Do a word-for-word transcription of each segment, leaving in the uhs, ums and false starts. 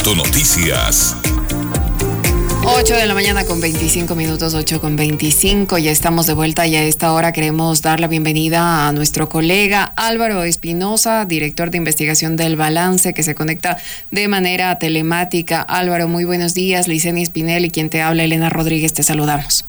Noticias. ocho de la mañana con veinticinco minutos, ocho con veinticinco. Ya estamos de vuelta y a esta hora queremos dar la bienvenida a nuestro colega Álvaro Espinosa, director de investigación del Balance, que se conecta de manera telemática. Álvaro, muy buenos días. Licenia Espinel y quien te habla, Elena Rodríguez, te saludamos.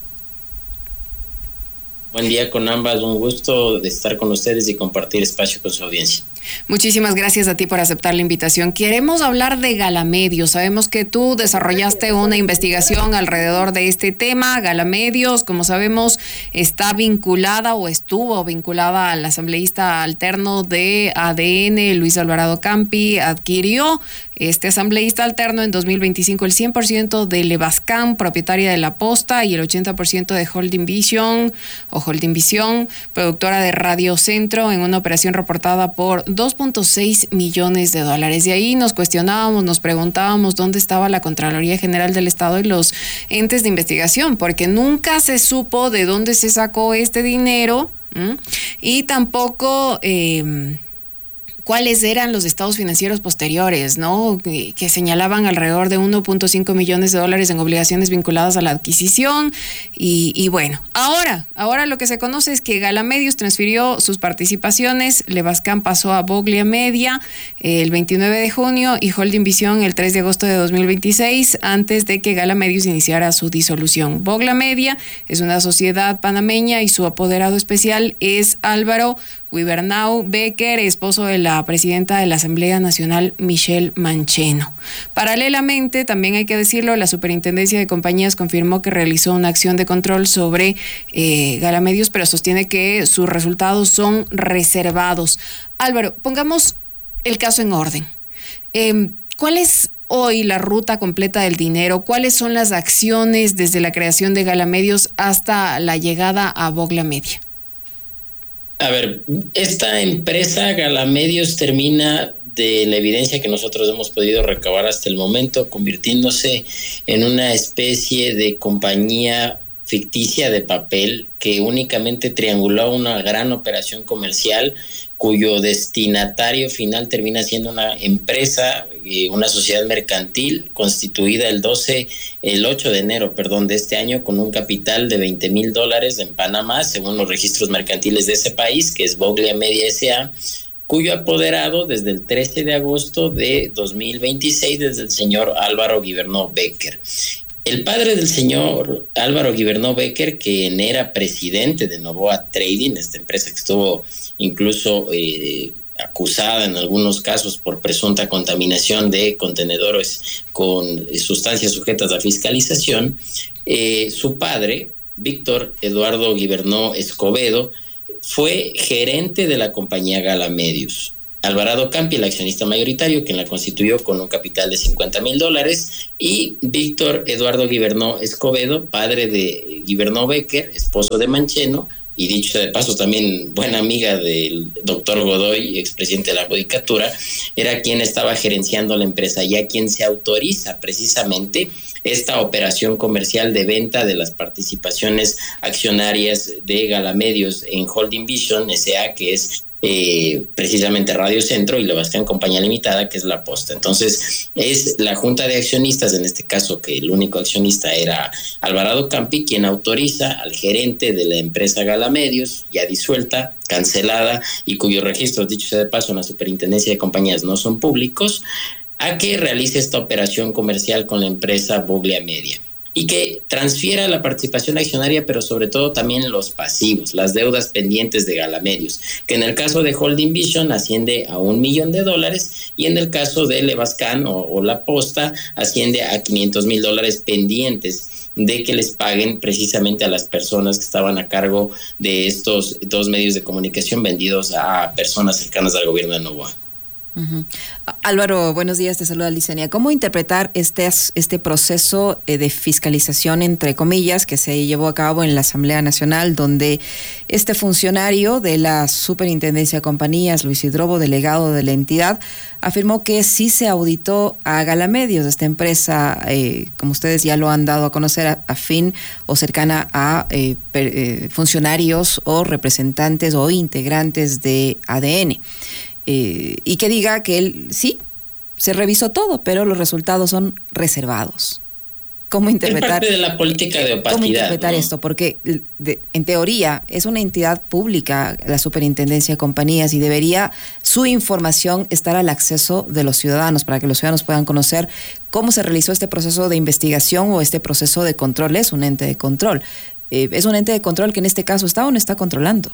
Buen día con ambas, un gusto de estar con ustedes y compartir espacio con su audiencia. Muchísimas gracias a ti por aceptar la invitación. Queremos hablar de Galamedios. Sabemos que tú desarrollaste una investigación alrededor de este tema. Galamedios, como sabemos, está vinculada o estuvo vinculada al asambleísta alterno de A D N, Luis Alvarado Campi. Adquirió este asambleísta alterno en dos mil veinticinco el cien por ciento de Levascan, propietaria de La Posta, y el ochenta por ciento de Holding Vision o Holding Visión, productora de Radio Centro, en una operación reportada por dos punto seis millones de dólares. De ahí nos cuestionábamos, nos preguntábamos dónde estaba la Contraloría General del Estado y los entes de investigación, porque nunca se supo de dónde se sacó este dinero, ¿m? y tampoco eh, cuáles eran los estados financieros posteriores, ¿no? Que, que señalaban alrededor de uno punto cinco millones de dólares en obligaciones vinculadas a la adquisición. Y, y bueno, ahora, ahora lo que se conoce es que Galamedios transfirió sus participaciones, Levascan pasó a Voglia Media eh, el veintinueve de junio y Holding Visión el tres de agosto de dos mil veintiséis, antes de que Galamedios iniciara su disolución. Voglia Media es una sociedad panameña y su apoderado especial es Álvaro Guibernau Becker, esposo de la presidenta de la Asamblea Nacional, Michelle Mancheno. Paralelamente, también hay que decirlo, la Superintendencia de Compañías confirmó que realizó una acción de control sobre eh, Galamedios, pero sostiene que sus resultados son reservados. Álvaro, pongamos el caso en orden. Eh, ¿Cuál es hoy la ruta completa del dinero? ¿Cuáles son las acciones desde la creación de Galamedios hasta la llegada a Voglia Media? A ver, esta empresa Galamedios termina, de la evidencia que nosotros hemos podido recabar hasta el momento, convirtiéndose en una especie de compañía ficticia de papel que únicamente trianguló una gran operación comercial cuyo destinatario final termina siendo una empresa, una sociedad mercantil constituida el doce, el ocho de enero, perdón, de este año, con un capital de veinte mil dólares en Panamá, según los registros mercantiles de ese país, que es Voglia Media S A, cuyo apoderado desde el trece de agosto de dos mil veintiséis, desde el señor Álvaro Guibernau Becker. El padre del señor Álvaro Guibernau Becker, quien era presidente de Novoa Trading, esta empresa que estuvo incluso eh, acusada en algunos casos por presunta contaminación de contenedores con sustancias sujetas a fiscalización, eh, su padre, Víctor Eduardo Guibernau Escobedo, fue gerente de la compañía Galamedios. Alvarado Campi, el accionista mayoritario, quien la constituyó con un capital de cincuenta mil dólares, y Víctor Eduardo Guibernau Escobedo, padre de Guibernau Becker, esposo de Mancheno, y dicho de paso también buena amiga del doctor Godoy, expresidente de la Judicatura, era quien estaba gerenciando la empresa y a quien se autoriza precisamente esta operación comercial de venta de las participaciones accionarias de Galamedios en Holding Vision S A, que es Eh, precisamente Radio Centro, y Levascan Compañía Limitada, que es La Posta. Entonces, es la junta de accionistas, en este caso que el único accionista era Alvarado Campi, quien autoriza al gerente de la empresa Galamedios, ya disuelta, cancelada, y cuyos registros, dicho sea de paso, en la Superintendencia de Compañías no son públicos, a que realice esta operación comercial con la empresa Voglia Media y que transfiera la participación accionaria, pero sobre todo también los pasivos, las deudas pendientes de Galamedios, que en el caso de Holding Vision asciende a un millón de dólares y en el caso de Levascan o, o La Posta asciende a quinientos mil dólares pendientes de que les paguen precisamente a las personas que estaban a cargo de estos dos medios de comunicación vendidos a personas cercanas al gobierno de Novoa. Uh-huh. Álvaro, buenos días, te saluda Licenia. ¿Cómo interpretar este, este proceso de fiscalización, entre comillas, que se llevó a cabo en la Asamblea Nacional, donde este funcionario de la Superintendencia de Compañías, Luis Hidrobo, delegado de la entidad, afirmó que sí se auditó a Galamedios, esta empresa, eh, como ustedes ya lo han dado a conocer, afín o cercana a eh, per, eh, funcionarios o representantes o integrantes de A D N? Eh, y que diga que él sí se revisó todo, pero los resultados son reservados. ¿Cómo interpretar, es parte de la política de opacidad, ¿cómo interpretar ¿no? esto? Porque de, en teoría es una entidad pública, la Superintendencia de Compañías, y debería su información estar al acceso de los ciudadanos para que los ciudadanos puedan conocer cómo se realizó este proceso de investigación o este proceso de control. Es un ente de control. Eh, es un ente de control que en este caso está o no está controlando.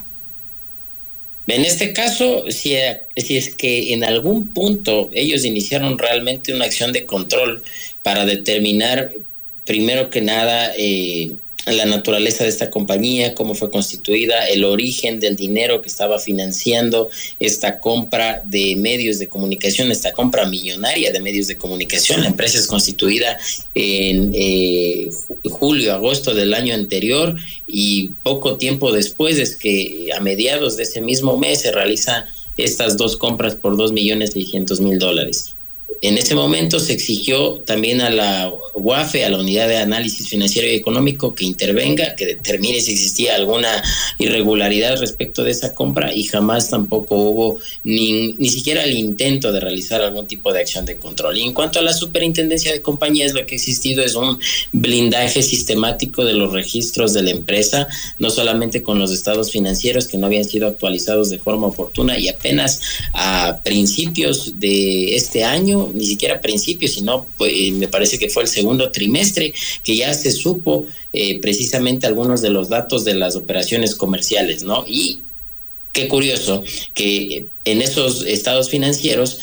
En este caso, si, si es que en algún punto ellos iniciaron realmente una acción de control para determinar, primero que nada, eh, la naturaleza de esta compañía, cómo fue constituida, el origen del dinero que estaba financiando esta compra de medios de comunicación, esta compra millonaria de medios de comunicación. La empresa es constituida en eh, julio, agosto del año anterior, y poco tiempo después es que a mediados de ese mismo mes se realizan estas dos compras por dos millones seiscientos mil dólares. En ese momento se exigió también a la U A F E, a la Unidad de Análisis Financiero y Económico, que intervenga, que determine si existía alguna irregularidad respecto de esa compra, y jamás tampoco hubo ni, ni siquiera el intento de realizar algún tipo de acción de control. Y en cuanto a la Superintendencia de Compañías, lo que ha existido es un blindaje sistemático de los registros de la empresa, no solamente con los estados financieros que no habían sido actualizados de forma oportuna, y apenas a principios de este año, ni siquiera a principios, sino pues, me parece que fue el segundo trimestre, que ya se supo eh, precisamente algunos de los datos de las operaciones comerciales, ¿no? Y qué curioso que en esos estados financieros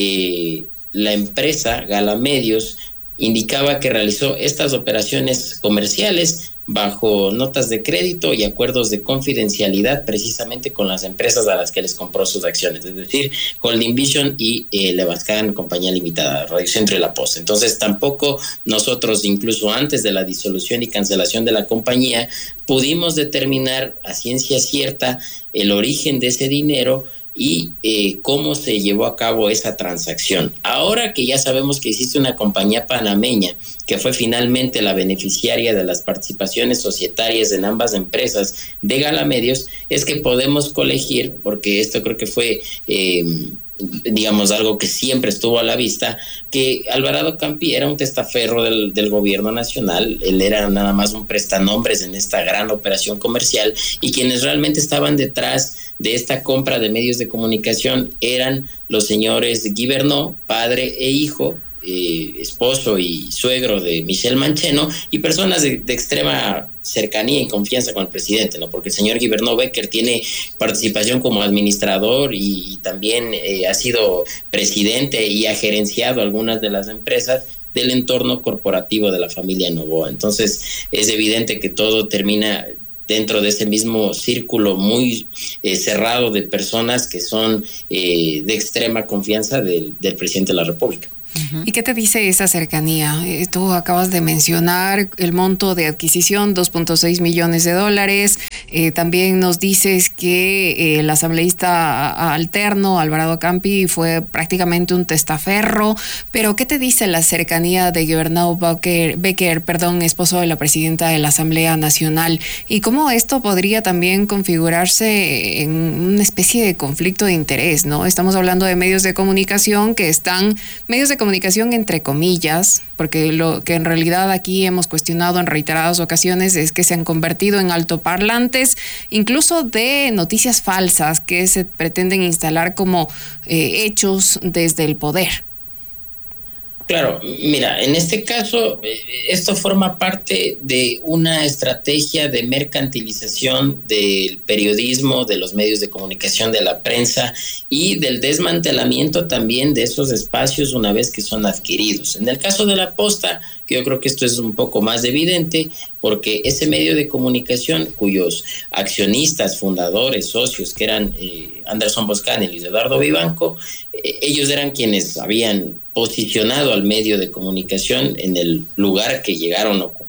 eh, la empresa Gala Medios indicaba que realizó estas operaciones comerciales bajo notas de crédito y acuerdos de confidencialidad precisamente con las empresas a las que les compró sus acciones, es decir, Holding Vision y eh, Levascan Compañía Limitada, Radio Centro y La Posta. Entonces tampoco nosotros, incluso antes de la disolución y cancelación de la compañía, pudimos determinar a ciencia cierta el origen de ese dinero y eh, cómo se llevó a cabo esa transacción. Ahora que ya sabemos que existe una compañía panameña que fue finalmente la beneficiaria de las participaciones societarias en ambas empresas de Gala Medios, es que podemos colegir, porque esto creo que fue eh, digamos algo que siempre estuvo a la vista, que Alvarado Campi era un testaferro del, del gobierno nacional. Él era nada más un prestanombres en esta gran operación comercial, y quienes realmente estaban detrás de esta compra de medios de comunicación eran los señores Guibernó, padre e hijo, eh, esposo y suegro de Michelle Mancheno, y personas de, de extrema cercanía y confianza con el presidente, ¿no? Porque el señor Guibernó Becker tiene participación como administrador y, y también eh, ha sido presidente y ha gerenciado algunas de las empresas del entorno corporativo de la familia Noboa. Entonces es evidente que todo termina dentro de ese mismo círculo muy eh, cerrado de personas que son eh, de extrema confianza del, del presidente de la República. ¿Y qué te dice esa cercanía? Eh, tú acabas de mencionar el monto de adquisición, dos punto seis millones de dólares. Eh, también nos dices que eh, el asambleísta alterno, Alvarado Campi, fue prácticamente un testaferro. Pero ¿qué te dice la cercanía de Guibernó Becker, Becker, perdón, esposo de la presidenta de la Asamblea Nacional? ¿Y cómo esto podría también configurarse en una especie de conflicto de interés, ¿no? Estamos hablando de medios de comunicación que están, medios de comunicación entre comillas, porque lo que en realidad aquí hemos cuestionado en reiteradas ocasiones es que se han convertido en altoparlantes, incluso de noticias falsas que se pretenden instalar como eh, hechos desde el poder. Claro, mira, en este caso, esto forma parte de una estrategia de mercantilización del periodismo, de los medios de comunicación, de la prensa, y del desmantelamiento también de esos espacios una vez que son adquiridos. En el caso de La Posta, que yo creo que esto es un poco más evidente, porque ese medio de comunicación cuyos accionistas, fundadores, socios, que eran eh, Anderson Boscan y Luis Eduardo Vivanco, eh, ellos eran quienes habían posicionado al medio de comunicación en el lugar que llegaron a ocupar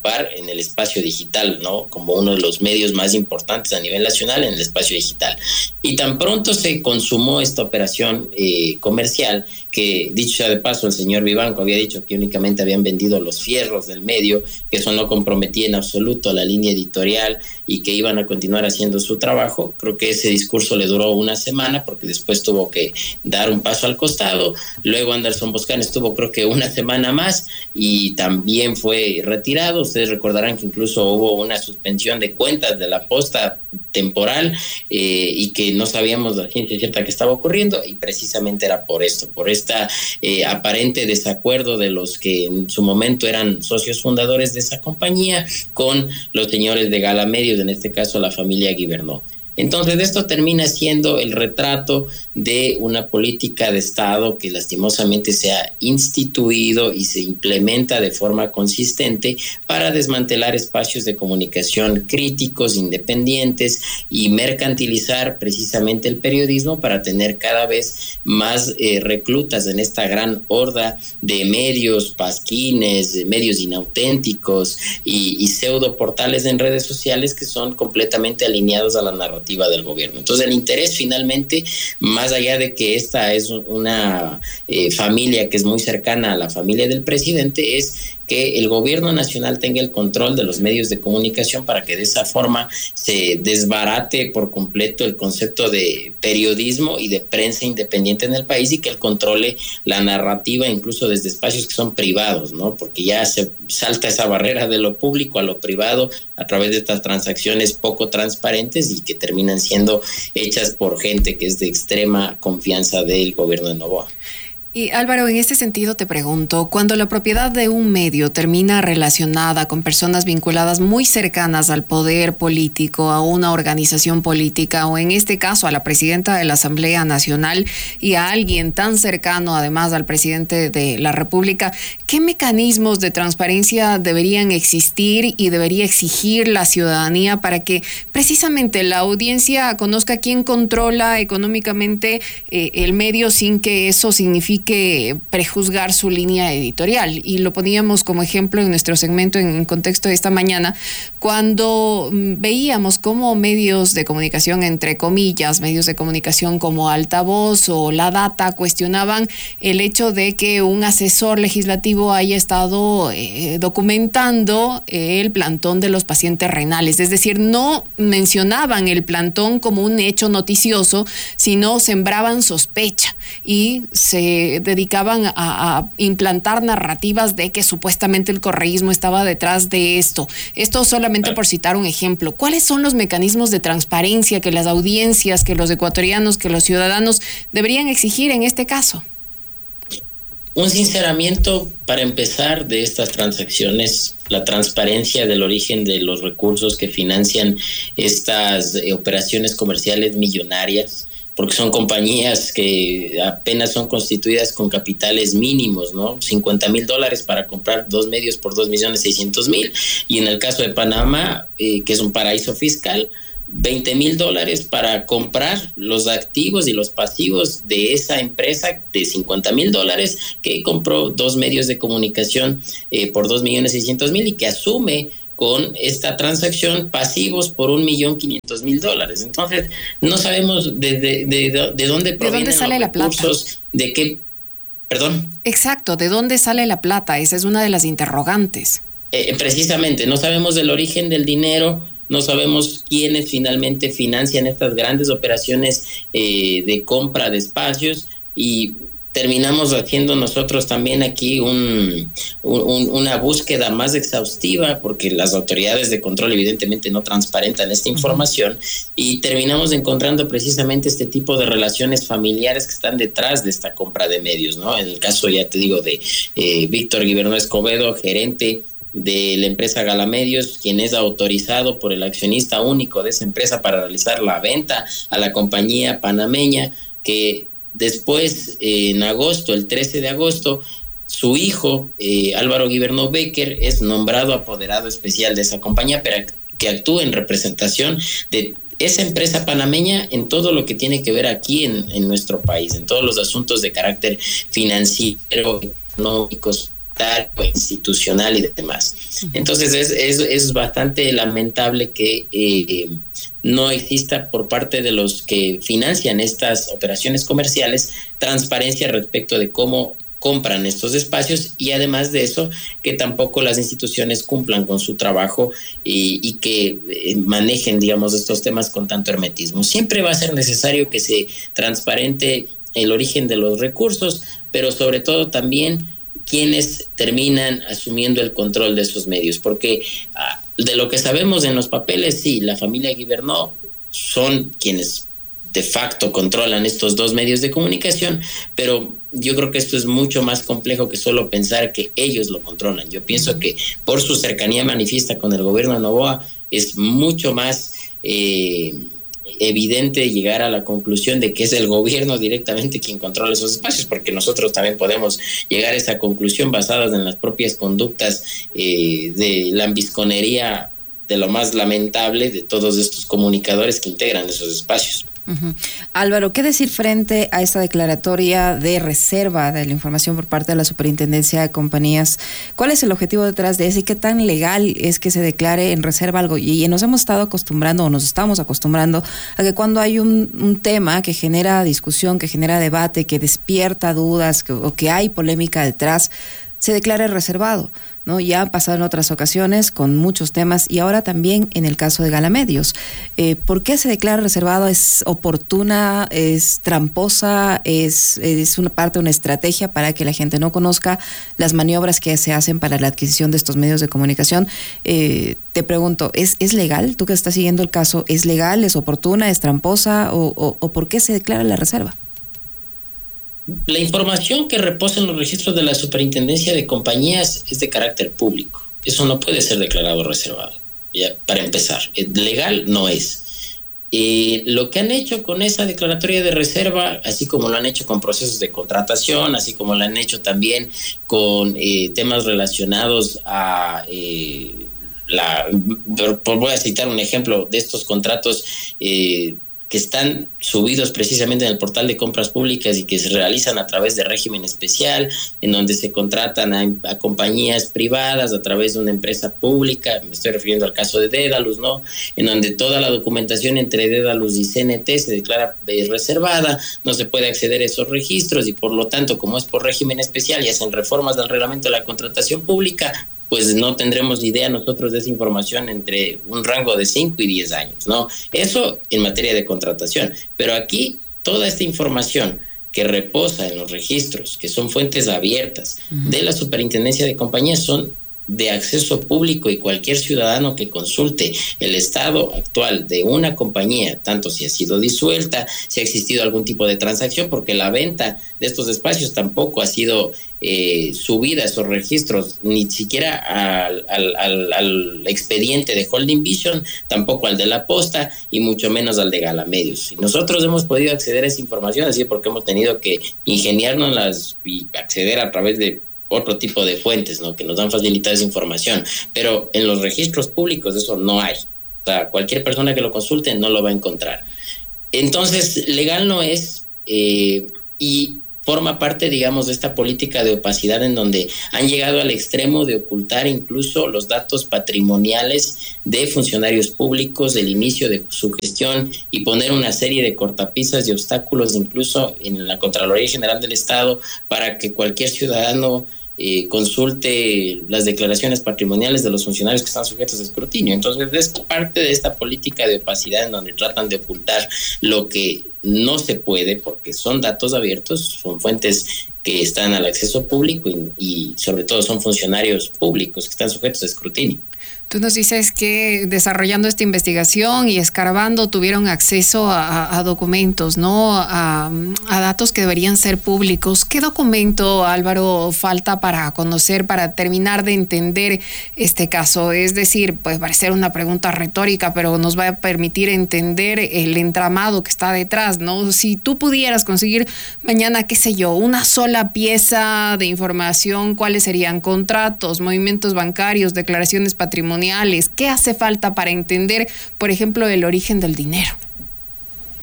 ocupar en el espacio digital, ¿no? Como uno de los medios más importantes a nivel nacional en el espacio digital. Y tan pronto se consumó esta operación eh, comercial, que dicho sea de paso, el señor Vivanco había dicho que únicamente habían vendido los fierros del medio, que eso no comprometía en absoluto la línea editorial y que iban a continuar haciendo su trabajo. Creo que ese discurso le duró una semana porque después tuvo que dar un paso al costado. Luego Anderson Boscan estuvo creo que una semana más y también fue retirado. Ustedes recordarán que incluso hubo una suspensión de cuentas de la posta temporal eh, y que no sabíamos la ciencia cierta que estaba ocurriendo, y precisamente era por esto, por esta eh, aparente desacuerdo de los que en su momento eran socios fundadores de esa compañía con los señores de Gala Medios, en este caso la familia Guibernó. Entonces esto termina siendo el retrato de una política de Estado que lastimosamente se ha instituido y se implementa de forma consistente para desmantelar espacios de comunicación críticos, independientes, y mercantilizar precisamente el periodismo para tener cada vez más eh, reclutas en esta gran horda de medios pasquines, de medios inauténticos y, y pseudo portales en redes sociales que son completamente alineados a la narrativa del gobierno. Entonces el interés finalmente, más allá de que esta es una eh, familia que es muy cercana a la familia del presidente, es que el gobierno nacional tenga el control de los medios de comunicación para que de esa forma se desbarate por completo el concepto de periodismo y de prensa independiente en el país, y que él controle la narrativa incluso desde espacios que son privados, ¿no? Porque ya se salta esa barrera de lo público a lo privado a través de estas transacciones poco transparentes y que terminan siendo hechas por gente que es de extrema confianza del gobierno de Noboa. Y Álvaro, en este sentido te pregunto, cuando la propiedad de un medio termina relacionada con personas vinculadas muy cercanas al poder político, a una organización política, o en este caso a la presidenta de la Asamblea Nacional y a alguien tan cercano además al presidente de la República, ¿qué mecanismos de transparencia deberían existir y debería exigir la ciudadanía para que precisamente la audiencia conozca quién controla económicamente eh, el medio sin que eso signifique que prejuzgar su línea editorial? Y lo poníamos como ejemplo en nuestro segmento en, en contexto de esta mañana, cuando veíamos cómo medios de comunicación, entre comillas, medios de comunicación como Altavoz o La Data, cuestionaban el hecho de que un asesor legislativo haya estado eh, documentando el plantón de los pacientes renales. Es decir, no mencionaban el plantón como un hecho noticioso, sino sembraban sospecha y se dedicaban a, a implantar narrativas de que supuestamente el correísmo estaba detrás de esto. Esto solamente por citar un ejemplo. ¿Cuáles son los mecanismos de transparencia que las audiencias, que los ecuatorianos, que los ciudadanos deberían exigir en este caso? Un sinceramiento, para empezar, de estas transacciones, la transparencia del origen de los recursos que financian estas eh, operaciones comerciales millonarias, porque son compañías que apenas son constituidas con capitales mínimos, ¿no? cincuenta mil dólares para comprar dos medios por dos millones seiscientos mil, y en el caso de Panamá, eh, que es un paraíso fiscal, veinte mil dólares para comprar los activos y los pasivos de esa empresa de cincuenta mil dólares que compró dos medios de comunicación eh, por dos millones seiscientos mil y que asume con esta transacción pasivos por un millón quinientos mil dólares. Entonces, no sabemos de, de, de, de dónde provienen ¿De dónde sale los recursos, la plata? De qué, perdón. Exacto, ¿de dónde sale la plata? Esa es una de las interrogantes. Eh, precisamente, no sabemos del origen del dinero, no sabemos quiénes finalmente financian estas grandes operaciones eh, de compra de espacios, y terminamos haciendo nosotros también aquí un, un, una búsqueda más exhaustiva, porque las autoridades de control evidentemente no transparentan esta información, y terminamos encontrando precisamente este tipo de relaciones familiares que están detrás de esta compra de medios, ¿no? En el caso, ya te digo, de eh, Víctor Guibernó Escobedo, gerente de la empresa Gala Medios, quien es autorizado por el accionista único de esa empresa para realizar la venta a la compañía panameña, que después, eh, en agosto, el trece de agosto, su hijo, eh, Álvaro Guibernó Becker, es nombrado apoderado especial de esa compañía, pero que actúa en representación de esa empresa panameña en todo lo que tiene que ver aquí en, en nuestro país, en todos los asuntos de carácter financiero, económicos, institucional y demás. Entonces es, es, es bastante lamentable que eh, no exista por parte de los que financian estas operaciones comerciales transparencia respecto de cómo compran estos espacios, y además de eso que tampoco las instituciones cumplan con su trabajo y, y que eh, manejen, digamos, estos temas con tanto hermetismo. Siempre va a ser necesario que se transparente el origen de los recursos, pero sobre todo también quienes terminan asumiendo el control de esos medios, porque ah, de lo que sabemos en los papeles, sí, la familia Guibernó son quienes de facto controlan estos dos medios de comunicación, pero yo creo que esto es mucho más complejo que solo pensar que ellos lo controlan. Yo pienso que por su cercanía manifiesta con el gobierno de Noboa es mucho más eh, evidente llegar a la conclusión de que es el gobierno directamente quien controla esos espacios, porque nosotros también podemos llegar a esa conclusión basadas en las propias conductas eh, de lambisconería de lo más lamentable de todos estos comunicadores que integran esos espacios. Uh-huh. Álvaro, ¿qué decir frente a esta declaratoria de reserva de la información por parte de la Superintendencia de Compañías? ¿Cuál es el objetivo detrás de eso y qué tan legal es que se declare en reserva algo? Y, y nos hemos estado acostumbrando o nos estamos acostumbrando a que cuando hay un, un tema que genera discusión, que genera debate, que despierta dudas que, o que hay polémica detrás, se declara reservado, ¿no? Ya ha pasado en otras ocasiones con muchos temas y ahora también en el caso de Galamedios. Eh, ¿Por qué se declara reservado? ¿Es oportuna? ¿Es tramposa? ¿Es, es una parte de una estrategia para que la gente no conozca las maniobras que se hacen para la adquisición de estos medios de comunicación? Eh, te pregunto, ¿es, ¿es legal? Tú que estás siguiendo el caso, ¿es legal? ¿Es oportuna? ¿Es tramposa? ¿O, o, o por qué se declara la reserva? La información que reposa en los registros de la Superintendencia de Compañías es de carácter público. Eso no puede ser declarado reservado. Ya, para empezar, legal no es. Eh, lo que han hecho con esa declaratoria de reserva, así como lo han hecho con procesos de contratación, así como lo han hecho también con eh, temas relacionados a eh, la... Voy a citar un ejemplo de estos contratos eh, que están subidos precisamente en el portal de compras públicas y que se realizan a través de régimen especial, en donde se contratan a, a compañías privadas a través de una empresa pública. Me estoy refiriendo al caso de Dedalus, ¿no? En donde toda la documentación entre Dedalus y C N T se declara eh, reservada, no se puede acceder a esos registros y por lo tanto, como es por régimen especial y hacen reformas del reglamento de la contratación pública, pues no tendremos idea nosotros de esa información entre un rango de cinco y diez años, ¿no? Eso en materia de contratación. Pero aquí toda esta información que reposa en los registros, que son fuentes abiertas uh-huh. de la Superintendencia de Compañías, son de acceso público y cualquier ciudadano que consulte el estado actual de una compañía, tanto si ha sido disuelta, si ha existido algún tipo de transacción, porque la venta de estos espacios tampoco ha sido eh, subida a esos registros, ni siquiera al, al, al, al expediente de Holding Vision, tampoco al de La Posta y mucho menos al de Galamedios. Y nosotros hemos podido acceder a esa información así porque hemos tenido que ingeniárnoslas y acceder a través de otro tipo de fuentes, ¿no? Que nos dan facilitada esa información, pero en los registros públicos eso no hay. O sea, cualquier persona que lo consulte no lo va a encontrar. Entonces, legal no es eh, y forma parte, digamos, de esta política de opacidad en donde han llegado al extremo de ocultar incluso los datos patrimoniales de funcionarios públicos, del inicio de su gestión y poner una serie de cortapisas y obstáculos incluso en la Contraloría General del Estado para que cualquier ciudadano Eh, consulte las declaraciones patrimoniales de los funcionarios que están sujetos a escrutinio. Entonces es parte de esta política de opacidad en donde tratan de ocultar lo que no se puede porque son datos abiertos, son fuentes que están al acceso público y, y sobre todo son funcionarios públicos que están sujetos a escrutinio. Tú nos dices que desarrollando esta investigación y escarbando tuvieron acceso a, a documentos, ¿no? A, a datos que deberían ser públicos. ¿Qué documento, Álvaro, falta para conocer, para terminar de entender este caso? Es decir, puede parecer una pregunta retórica, pero nos va a permitir entender el entramado que está detrás, ¿no? Si tú pudieras conseguir mañana, qué sé yo, una sola pieza de información, ¿cuáles serían? Contratos, movimientos bancarios, declaraciones patrimoniales. ¿Qué hace falta para entender, por ejemplo, el origen del dinero?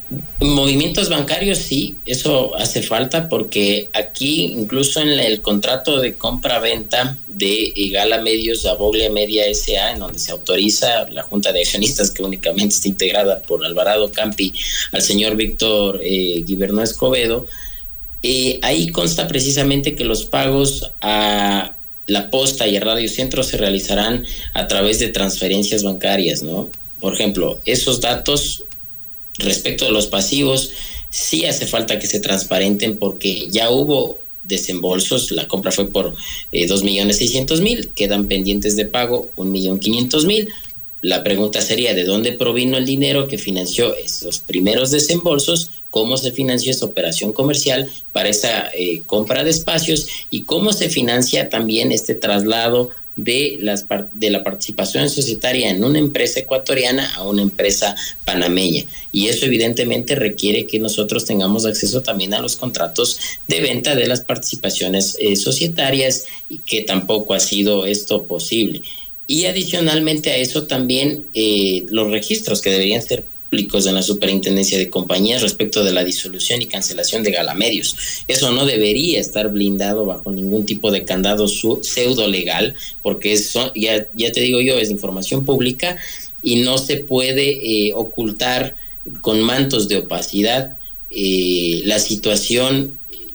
Movimientos bancarios, sí, eso hace falta, porque aquí incluso en el contrato de compra-venta de Gala Medios a Boglia Media S A, en donde se autoriza la Junta de Accionistas, que únicamente está integrada por Alvarado Campi, al señor Víctor eh, Guiberno Escobedo, eh, ahí consta precisamente que los pagos a la Posta y a Radio Centro se realizarán a través de transferencias bancarias, ¿no? Por ejemplo, esos datos respecto de los pasivos, sí hace falta que se transparenten, porque ya hubo desembolsos. La compra fue por eh, dos millones seiscientos mil, quedan pendientes de pago un millón quinientos mil. La pregunta sería, ¿de dónde provino el dinero que financió esos primeros desembolsos? ¿Cómo se financió esa operación comercial para esa eh, compra de espacios? ¿Y cómo se financia también este traslado de las de la participación societaria en una empresa ecuatoriana a una empresa panameña? Y eso evidentemente requiere que nosotros tengamos acceso también a los contratos de venta de las participaciones eh, societarias, y que tampoco ha sido esto posible. Y adicionalmente a eso también eh, los registros que deberían ser públicos en la Superintendencia de Compañías respecto de la disolución y cancelación de Gala Medios. Eso no debería estar blindado bajo ningún tipo de candado pseudo legal, porque eso, ya, ya te digo yo, es información pública y no se puede eh, ocultar con mantos de opacidad eh, la situación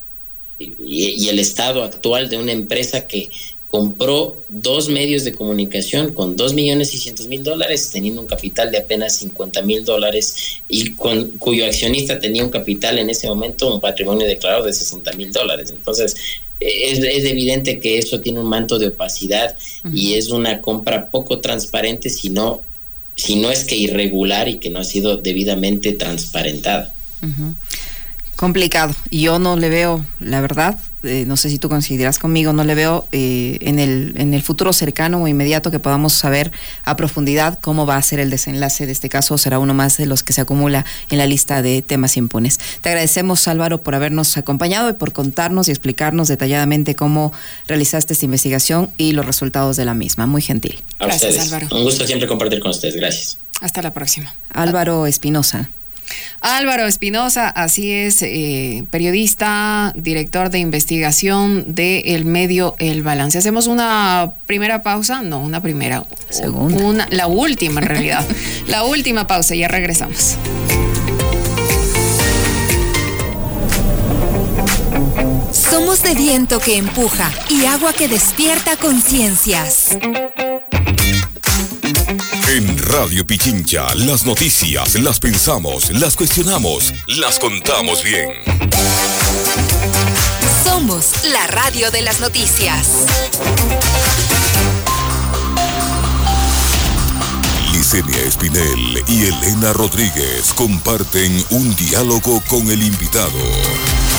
y, y el estado actual de una empresa que compró dos medios de comunicación con dos millones seiscientos mil dólares, teniendo un capital de apenas cincuenta mil dólares, y con, cuyo accionista tenía un capital en ese momento, un patrimonio declarado de sesenta mil dólares. Entonces, es, es evidente que eso tiene un manto de opacidad, uh-huh. y es una compra poco transparente, si no, si no es que irregular, y que no ha sido debidamente transparentada. Uh-huh. Complicado. Yo no le veo, la verdad, eh, no sé si tú coincidirás conmigo, no le veo eh, en el en el futuro cercano o inmediato que podamos saber a profundidad cómo va a ser el desenlace de este caso. Será uno más de los que se acumula en la lista de temas impunes. Te agradecemos, Álvaro, por habernos acompañado y por contarnos y explicarnos detalladamente cómo realizaste esta investigación y los resultados de la misma. Muy gentil. A Gracias, ustedes. Álvaro. Un gusto siempre compartir con ustedes. Gracias. Hasta la próxima. Álvaro Espinosa. Álvaro Espinosa, así es, eh, periodista, director de investigación del medio El Balance. Hacemos una primera pausa, no, una primera, segunda, una, la última en realidad, la última pausa, ya regresamos. Somos de viento que empuja y agua que despierta conciencias. En Radio Pichincha, las noticias las pensamos, las cuestionamos, las contamos bien. Somos la radio de las noticias. Licenia Espinel y Elena Rodríguez comparten un diálogo con el invitado.